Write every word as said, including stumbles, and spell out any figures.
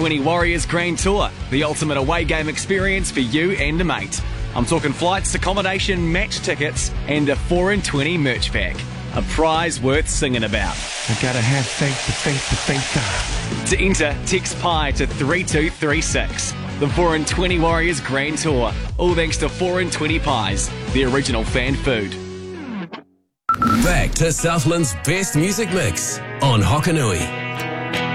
twenty Warriors Grand Tour, the ultimate away game experience for you and a mate. I'm talking flights, accommodation, match tickets, and a four in twenty merch pack. A prize worth singing about. I gotta have faith, the faith, the faith God. To enter, text PIE to three two three six. The four in twenty Warriors Grand Tour. All thanks to four in twenty Pies, the original fan food. Back to Southland's best music mix on Hokanui.